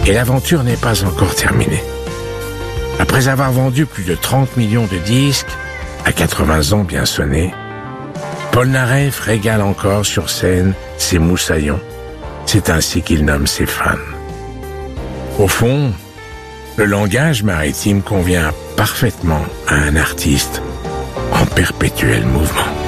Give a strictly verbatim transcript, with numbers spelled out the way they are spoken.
Et l'aventure n'est pas encore terminée. Après avoir vendu plus de trente millions de disques, à quatre-vingts ans bien sonnés, Polnareff régale encore sur scène ses moussaillons. C'est ainsi qu'il nomme ses fans. Au fond, le langage maritime convient parfaitement à un artiste en perpétuel mouvement.